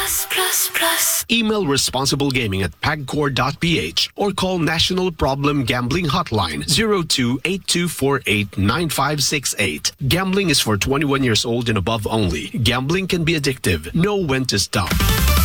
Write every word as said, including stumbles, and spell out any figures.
Plus, plus, plus. Email responsiblegaming at pagcor dot p h or call National Problem Gambling Hotline zero two eight two four eight nine five six eight. Gambling is for twenty-one years old and above only. Gambling can be addictive. Know when to stop.